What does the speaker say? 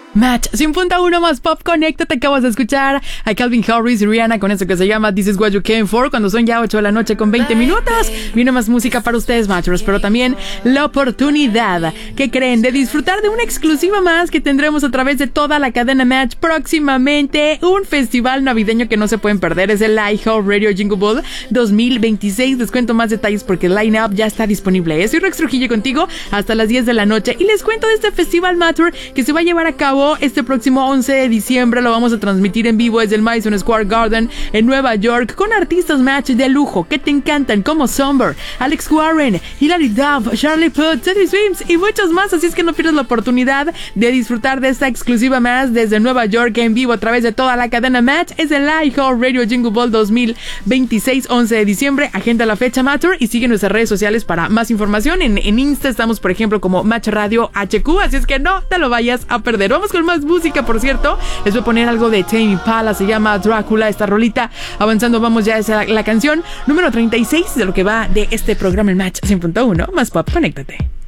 Match 100.1 más Pop Connecta. Te acabas de escuchar a Calvin Harris y Rihanna con eso que se llama This Is What You Came For, cuando son ya 8 de la noche con 20 minutos. Viene más música para ustedes, Matchers, pero también la oportunidad, ¿qué creen?, de disfrutar de una exclusiva más que tendremos a través de toda la cadena Match próximamente. Un festival navideño que no se pueden perder. Es el iHeartRadio Jingle Ball 2026. Les cuento más detalles porque el line-up ya está disponible. Soy Rex Trujillo contigo hasta las 10 de la noche y les cuento de este festival Matter que se va a llevar a cabo este próximo 11 de diciembre. Lo vamos a transmitir en vivo desde el Madison Square Garden en Nueva York con artistas Match de lujo que te encantan como Somber, Alex Warren, Hilary Duff, Charlie Puth, Teddy Swims y muchos más. Así es que no pierdas la oportunidad de disfrutar de esta exclusiva más desde Nueva York en vivo a través de toda la cadena Match. Es el iHeartRadio Jingle Ball 2026, 11 de diciembre. Agenda la fecha Matter y sigue nuestras redes sociales para más información. En Insta estamos, por ejemplo, como Match Radio HQ, así es que no te lo vayas a perder. Vamos con más música, por cierto. Les voy a poner algo de Tame Impala, se llama Drácula, esta rolita. Avanzando, vamos ya a la canción número 36 de lo que va de este programa, el Match 100.1 más Pop. Conéctate.